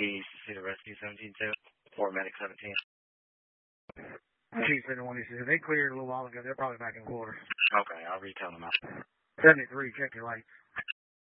East Cedar Rescue 17-2, 4 Medic 17. Chief 71 East They cleared a little while ago. They're probably back in quarters. Okay, I'll retell them out. 73, check your lights.